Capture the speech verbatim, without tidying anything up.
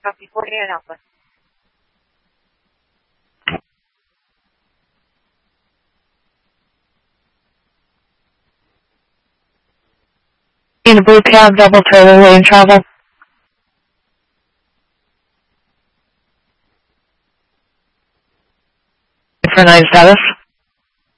copy forty-eight Alpha. In a blue cab, double trailer lane travel. For nine status.